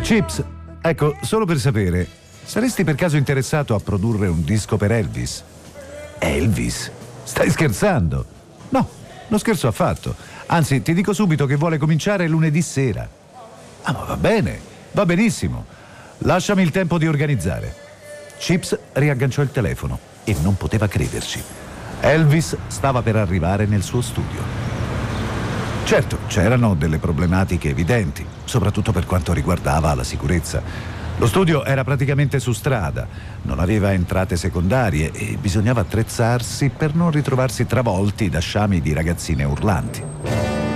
Chips, ecco, solo per sapere, saresti per caso interessato a produrre un disco per Elvis? Elvis? Stai scherzando? No, non scherzo affatto. Anzi, ti dico subito che vuole cominciare lunedì sera. Ah, ma va bene, va benissimo. Lasciami il tempo di organizzare. Chips riagganciò il telefono e non poteva crederci. Elvis stava per arrivare nel suo studio. Certo, c'erano delle problematiche evidenti, soprattutto per quanto riguardava la sicurezza. Lo studio era praticamente su strada, non aveva entrate secondarie e bisognava attrezzarsi per non ritrovarsi travolti da sciami di ragazzine urlanti.